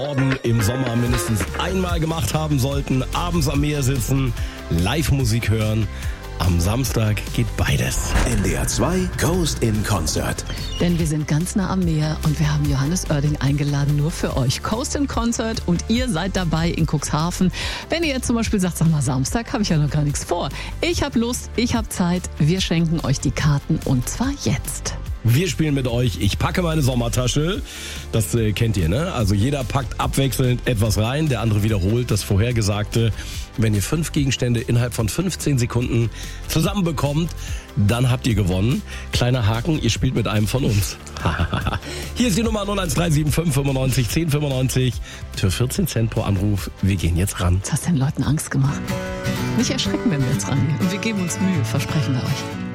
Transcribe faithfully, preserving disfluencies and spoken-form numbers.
Norden im Sommer mindestens einmal gemacht haben sollten. Abends am Meer sitzen, Live-Musik hören. Am Samstag geht beides. N D R zwei Coast in Concert. Denn wir sind ganz nah am Meer und wir haben Johannes Oerding eingeladen, nur für euch. Coast in Concert und ihr seid dabei in Cuxhaven. Wenn ihr jetzt zum Beispiel sagt, sag mal, Samstag habe ich ja noch gar nichts vor. Ich habe Lust, ich habe Zeit. Wir schenken euch die Karten und zwar jetzt. Wir spielen mit euch. Ich packe meine Sommertasche. Das äh, kennt ihr, ne? Also jeder packt abwechselnd etwas rein, der andere wiederholt das Vorhergesagte. Wenn ihr fünf Gegenstände innerhalb von fünfzehn Sekunden zusammenbekommt, dann habt ihr gewonnen. Kleiner Haken, ihr spielt mit einem von uns. Hier ist die Nummer null eins drei sieben fünf fünfundneunzig zehn fünfundneunzig für vierzehn Cent pro Anruf. Wir gehen jetzt ran. Jetzt hast du den Leuten Angst gemacht. Nicht erschrecken, wenn wir jetzt rangehen. Und wir geben uns Mühe, versprechen wir euch.